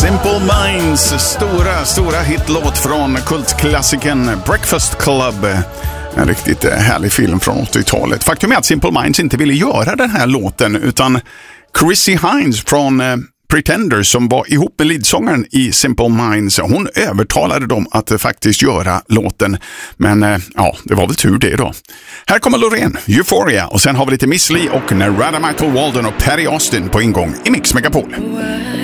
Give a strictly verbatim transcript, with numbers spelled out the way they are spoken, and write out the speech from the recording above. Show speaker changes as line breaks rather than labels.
Simple Minds, stora, stora hitlåt från kultklassikern Breakfast Club. En riktigt härlig film från åttiotalet. Faktum är att Simple Minds inte ville göra den här låten, utan Chrissie Hynde från Pretenders, som var ihop med leadsångaren i Simple Minds, hon övertalade dem att faktiskt göra låten. Men ja, det var väl tur det då. Här kommer Loreen, Euphoria, och sen har vi lite Miss Li och Narada Michael Walden och Perry Austin på ingång i Mix Megapol.